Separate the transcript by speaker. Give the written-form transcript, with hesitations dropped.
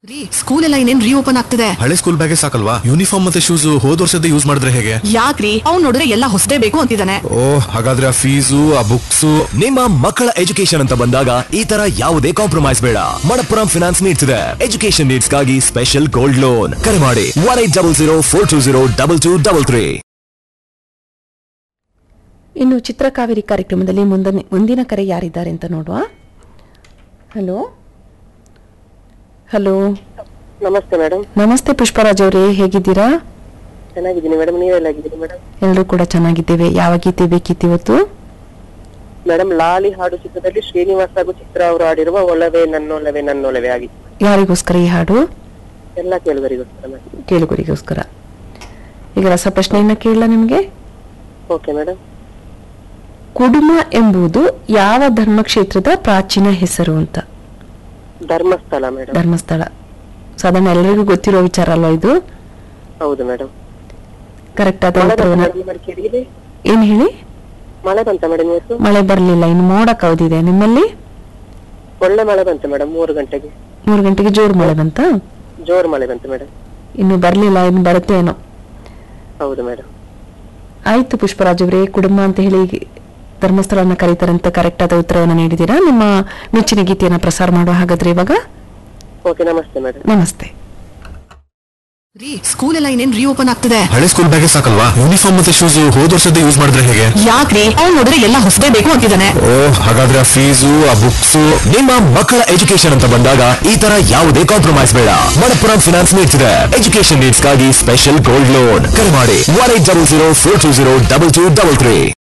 Speaker 1: School ಎಲ್ಲ ಇನ್ನೇನ್ reopen ಆಗ್ತಿದೆ.
Speaker 2: ಹಳೆ ಸ್ಕೂಲ್ ಬ್ಯಾಗೇ ಸಾಕಲ್ವಾ, ಯೂನಿಫಾರ್ಮ್ ಮತ್ತೆ ಶೂಸ್ ಹೋದ್ ವರ್ಷದ ಯೂಸ್ ಮಾಡಿದ್ರೆ ಹೇಗೆ?
Speaker 1: ಯಾಕ್ರಿ ಅವ್ನು ನೋಡಿದ್ರೆ ಎಲ್ಲ ಹೊಸದೇ ಬೇಕು ಅಂತಿದ್ದಾನೆ.
Speaker 2: ಹಾಗಾದ್ರೆ ಆ ಫೀಸು ಆ ಬುಕ್ಸ್.
Speaker 3: ನಿಮ್ಮ ಮಕ್ಕಳ ಎಜುಕೇಶನ್ ಅಂತ ಬಂದಾಗ ಈ ತರ ಯಾವುದೇ ಕಾಂಪ್ರಮೈಸ್ ಬೇಡ. ಮಣಪ್ಪುರಂ ಫಿನಾನ್ಸ್ ನೀಡ್ಸ್ ಇದೆ ಎಜುಕೇಶನ್ ನೀಡ್ಸ್ ಗಾಗಿ ಸ್ಪೆಷಲ್ ಗೋಲ್ಡ್ ಲೋನ್. ಕರೆ ಮಾಡಿ 1800420223.
Speaker 4: ಇನ್ನು ಚಿತ್ರಕಾವೇರಿ ಕಾರ್ಯಕ್ರಮದಲ್ಲಿ ಮುಂದಿನ ಕರೆ ಯಾರಿದ್ದಾರೆ ಅಂತ ನೋಡುವ. ಹಲೋ ಹಲೋ,
Speaker 5: ನಮಸ್ತೆ ಮೇಡಮ್.
Speaker 4: ನಮಸ್ತೆ ಪುಷ್ಪರಾಜ್ ಅವರೇ, ಹೇಗಿದ್ದೀರಾ?
Speaker 5: ಚೆನ್ನಾಗಿದ್ದೀನಿ ಮೇಡಮ್, ನೀವೆಲ್ಲ ಹೇಗಿದ್ದೀರಿ ಮೇಡಮ್?
Speaker 4: ಎಲ್ಲರೂ ಕೂಡ ಚೆನ್ನಾಗಿದ್ದೇವೆ. ಯಾವ ಗೀತೆ ಬೇಕಿತ್ತು ಇವತ್ತು?
Speaker 5: ಮೇಡಮ್, ಲಾಲಿ ಹಾಡು ಚಿತ್ರದಲ್ಲಿ ಶ್ರೀನಿವಾಸ್ ಹಾಗೂ ಚಿತ್ರ ಅವರು ಹಾಡಿರುವ ಒಲವೇ ನನ್ನೊಲವೇ ನನ್ನೊಲವೇ ಆಗಿತ್ತು.
Speaker 4: ಯಾರಿಗೋಸ್ಕರ ಈ ಹಾಡು?
Speaker 5: ಎಲ್ಲ ಕೇಳುಗರಿಗೋಸ್ಕರ ಮೇಡಮ್.
Speaker 4: ಕೇಳುಗರಿಗೋಸ್ಕರ. ಈಗ ರಸಪ್ರಶ್ನೆಯನ್ನ ಕೇಳಲ್ಲ ನಿಮ್ಗೆ?
Speaker 5: Okay madam.
Speaker 4: ಕುಡುಮ ಎಂಬುದು ಯಾವ ಧರ್ಮಕ್ಷೇತ್ರದ ಪ್ರಾಚೀನ ಹೆಸರು ಅಂತ?
Speaker 5: ಧರ್ಮಸ್ಥಳ ಮೇಡಮ್.
Speaker 4: ಧರ್ಮಸ್ಥಳ ಸಾಧಾರಣ ಎಲ್ಲರಿಗೂ ಗೊತ್ತಿರೋ ವಿಚಾರ ಅಲ್ವಾ ಇದು?
Speaker 5: ಹೌದು ಮೇಡಮ್.
Speaker 4: ಕರೆಕ್ಟ್ ಆದ ಉತ್ತರವನ್ನ ಏನ್ ಹೇಳಿ?
Speaker 5: ಮಳೆ ಬಂತ ಮೇಡಮ್ ಇವತ್ತು?
Speaker 4: ಮಳೆ ಬರ್ಲಿಲ್ಲ, ಇನ್ನು ಮೋಡ ಕವಿದಿದೆ. ನಿಮ್ಮಲ್ಲಿ?
Speaker 5: ಒಳ್ಳೆ ಮಳೆ ಬಂತು ಮೇಡಮ್. 3 ಗಂಟೆಗೆ.
Speaker 4: 3 ಗಂಟೆಗೆ ಜೋರು ಮಳೆ ಬಂತ?
Speaker 5: ಜೋರು ಮಳೆ ಬಂತು ಮೇಡಮ್.
Speaker 4: ಇನ್ನು ಬರ್ಲಿಲ್ಲ, ಇನ್ನು ಬರುತ್ತೆ ಏನೋ.
Speaker 5: ಹೌದು ಮೇಡಮ್.
Speaker 4: ಆಯ್ತು ಪುಷ್ಪರಾಜ್ ಅವರೇ, ಕುಡುಂಬ ಅಂತ ಹೇಳಿ ಧರ್ಮಸ್ಥಳನ ಕರೀತಾರಂತ ಕರೆಕ್ಟ್ ಆದ ಉತ್ತರವನ್ನು ನೀಡಿದ್ದೀರಾ. ನಿಮ್ಮ ಮೆಚ್ಚಿನ ಗೀತೆಯನ್ನ ಪ್ರಸಾರ ಮಾಡುವ ಹಾಗಾದ್ರೆ ಇವಾಗ.
Speaker 5: ಓಕೆ, ನಮಸ್ತೆ ಮೇಡಮ್.
Speaker 4: ನಮಸ್ತೆ.
Speaker 1: ಸ್ಕೂಲ್ ಎಲ್ಲ ಇನ್ನೇನ್ ರೀಓಪನ್ ಆಗ್ತಿದೆ.
Speaker 2: ಹಳೆ ಸ್ಕೂಲ್ ಬ್ಯಾಗೇ ಸಾಕಲ್ವಾ, ಯೂನಿಫಾರ್ಮ್ ಮತ್ತೆ ಶೂಸ್ ಹೋದ್ ವರ್ಷದ ಯೂಸ್ ಮಾಡಿದ್ರೆ ಹೇಗೆ?
Speaker 1: ಯಾಕ್ರಿ ಅವ್ನು ನೋಡಿದ್ರೆ ಎಲ್ಲ ಹೊಸದೇ ಬೇಕು ಅಂತಿದ್ದಾನೆ.
Speaker 2: ಹಾಗಾದ್ರೆ ಆ ಫೀಸು ಆ ಬುಕ್ಸ್.
Speaker 3: ನಿಮ್ಮ ಮಕ್ಕಳ ಎಜುಕೇಶನ್ ಅಂತ ಬಂದಾಗ ಈ ತರ ಯಾವುದೇ ಕಾಂಪ್ರಮೈಸ್ ಬೇಡ. ಮಣಪ್ಪುರಂ ಫಿನಾನ್ಸ್ ನೀಡ್ಸ್ ಇದೆ ಎಜುಕೇಶನ್ ನೀಡ್ಸ್ ಗಾಗಿ ಸ್ಪೆಷಲ್ ಗೋಲ್ಡ್ ಲೋನ್. ಕರೆ ಮಾಡಿ 1800420223.